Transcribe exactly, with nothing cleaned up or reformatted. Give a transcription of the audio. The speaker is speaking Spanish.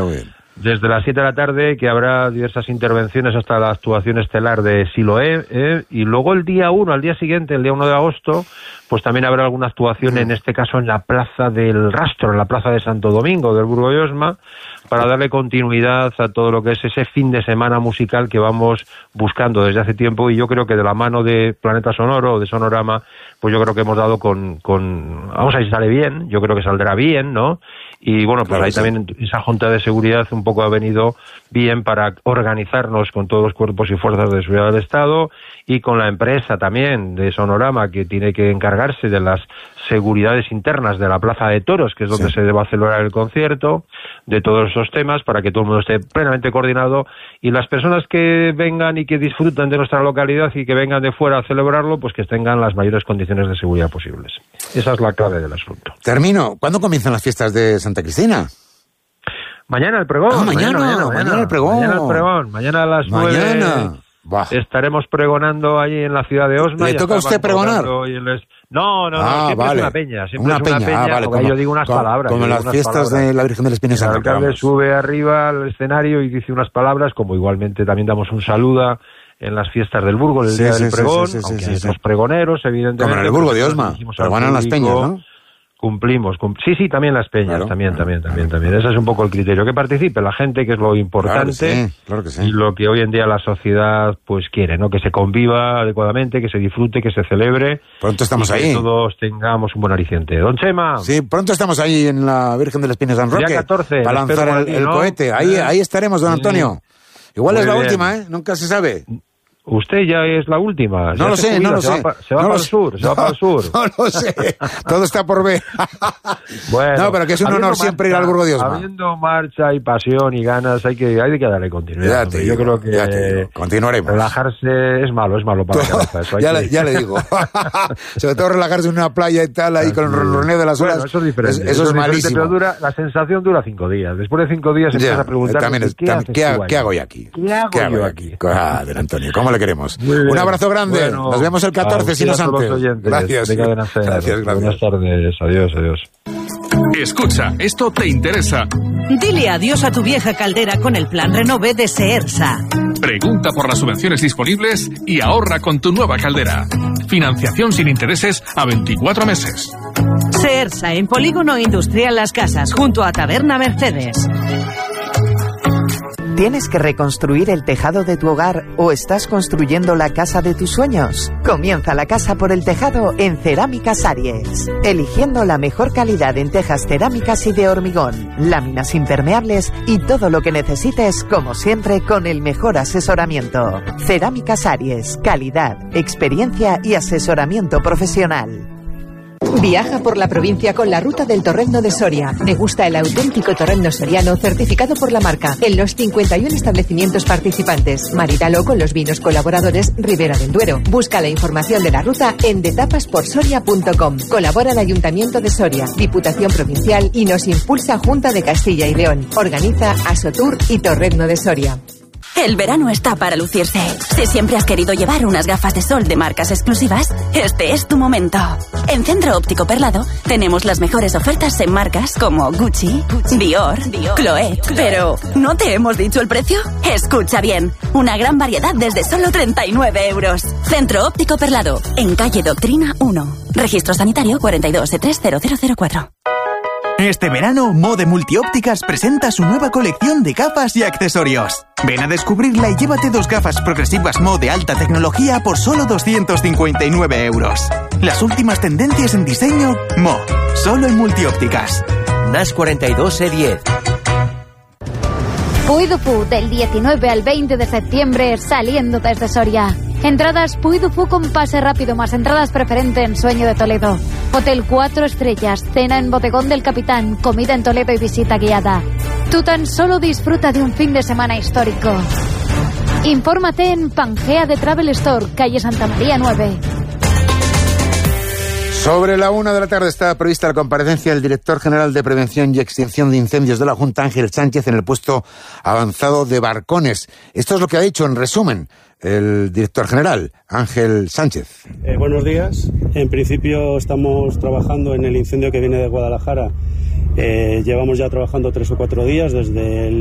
Muy bien. Desde las siete de la tarde, que habrá diversas intervenciones hasta la actuación estelar de Siloé, ¿eh? Y luego el día uno, al día siguiente, el día uno de agosto, pues también habrá alguna actuación, en este caso en la Plaza del Rastro, en la Plaza de Santo Domingo del Burgo de Osma, para darle continuidad a todo lo que es ese fin de semana musical que vamos buscando desde hace tiempo, y yo creo que de la mano de Planeta Sonoro o de Sonorama, pues yo creo que hemos dado con, con... vamos a ver si sale bien, yo creo que saldrá bien, ¿no? Y bueno, pues claro, ahí sí. También esa Junta de Seguridad un poco ha venido bien para organizarnos con todos los cuerpos y fuerzas de seguridad del Estado, y con la empresa también de Sonorama, que tiene que encargarse de las seguridades internas de la Plaza de Toros, que es donde sí. se va a celebrar el concierto, de todos esos temas, para que todo el mundo esté plenamente coordinado, y las personas que vengan y que disfruten de nuestra localidad y que vengan de fuera a celebrarlo, pues que tengan las mayores condiciones de seguridad posibles. Esa es la clave del asunto. Termino. ¿Cuándo comienzan las fiestas de Santa Cristina? Mañana el pregón. Ah, mañana, mañana, mañana, mañana el pregón. Mañana el pregón. Mañana a las nueve estaremos pregonando allí en la ciudad de Osma. ¿Le toca a usted pregonar? Les... No, no, no, ah, siempre vale. es una peña. Siempre una es peña, una peña, ah, vale. Como, yo digo unas como, palabras. Como las fiestas palabras. de la Virgen del Espino Santo. El alcalde sube arriba al escenario y dice unas palabras, como igualmente también damos un saludo en las fiestas del Burgo, el sí, día sí, del pregón, sí, sí, aunque sí, hay sí, los sí. pregoneros, evidentemente. Como en el Burgo de Osma, pregonan las peñas, ¿no? Cumplimos, cum sí, sí, también las peñas, claro, también, claro, también, claro. también, también. Ese es un poco el criterio, que participe la gente, que es lo importante, claro que sí, claro que sí. Y lo que hoy en día la sociedad pues quiere, ¿no? Que se conviva adecuadamente, que se disfrute, que se celebre. Pronto estamos y ahí. Que todos tengamos un buen aliciente. Don Chema. Sí, pronto estamos ahí en la Virgen del Espino San Roque. Día catorce. Para lanzar el, aquí, el ¿no? cohete. Ahí, ahí estaremos, don Antonio. Igual Muy es la bien. última, ¿eh? Nunca se sabe. Usted ya es la última. No lo sé, jubila, no lo se sé. Va pa, se va no para lo el sur, se va para el sur. No lo sé. Todo está por ver. Bueno, no, pero que es un honor marcha, siempre ir al Burgo de Osma. Habiendo marcha y pasión y ganas, hay que, hay que darle continuidad. Ya te Yo digo, creo que ya te digo. Continuaremos. Relajarse es malo, es malo para la cabeza. Eso hay ya, que... le, ya le digo. Sobre todo relajarse en una playa y tal, ahí con el ronroneo de las olas. Bueno, eso es diferente. Es, eso, eso es, es malísimo. Pero dura, la sensación dura cinco días. Después de cinco días empiezas a preguntar también es, ¿qué, tam, haces ¿qué, tú ¿qué hago yo aquí? ¿Qué hago, ¿Qué hago yo aquí? aquí? Ah, don Antonio, ¿cómo le queremos? Un abrazo grande. Bueno, nos vemos el catorce, si no es antes. Gracias. De gracias, gracias. Buenas tardes. Adiós, adiós. Escucha, esto te interesa. Dile adiós a tu vieja caldera con el plan Renove de Seersa. Pregunta por las subvenciones disponibles y ahorra con tu nueva caldera. Financiación sin intereses a veinticuatro meses. Seersa, en Polígono Industrial Las Casas, junto a Taberna Mercedes. ¿Tienes que reconstruir el tejado de tu hogar o estás construyendo la casa de tus sueños? Comienza la casa por el tejado en Cerámicas Aries. Eligiendo la mejor calidad en tejas cerámicas y de hormigón, láminas impermeables y todo lo que necesites, como siempre, con el mejor asesoramiento. Cerámicas Aries, calidad, experiencia y asesoramiento profesional. Viaja por la provincia con la ruta del torrendo de Soria. Degusta el auténtico torrendo soriano certificado por la marca en los cincuenta y uno establecimientos participantes. Marítalo con los vinos colaboradores Ribera del Duero. Busca la información de la ruta en de tapas por soria punto com. Colabora el Ayuntamiento de Soria, Diputación Provincial y nos impulsa Junta de Castilla y León. Organiza Asotur y Torrendo de Soria. El verano está para lucirse. Si siempre has querido llevar unas gafas de sol de marcas exclusivas, este es tu momento. En Centro Óptico Perlado tenemos las mejores ofertas en marcas como Gucci, Dior, Chloé. Pero, ¿no te hemos dicho el precio? Escucha bien, una gran variedad desde solo treinta y nueve euros. Centro Óptico Perlado, en calle Doctrina uno. Registro sanitario cuarenta y dos E tres cero cero cero cuatro. Este verano, Mode Multiópticas presenta su nueva colección de gafas y accesorios. Ven a descubrirla y llévate dos gafas progresivas Mo de alta tecnología por solo doscientos cincuenta y nueve euros. Las últimas tendencias en diseño, Mo, solo en Multiópticas. N A S cuarenta y dos E diez. Puy Du Fu, del diecinueve al veinte de septiembre, saliendo desde Soria. Entradas Puy Du Fu con pase rápido, más entradas preferente en Sueño de Toledo. Hotel cuatro estrellas, cena en Bodegón del Capitán, comida en Toledo y visita guiada. Tú tan solo disfruta de un fin de semana histórico. Infórmate en Pangea de Travel Store, calle Santa María nueve. Sobre la una de la tarde está prevista la comparecencia del director general de Prevención y Extinción de Incendios de la Junta, Ángel Sánchez, en el puesto avanzado de Barcones. Esto es lo que ha dicho en resumen el director general, Ángel Sánchez. Eh, buenos días. En principio estamos trabajando en el incendio que viene de Guadalajara Eh, llevamos ya trabajando tres o cuatro días desde el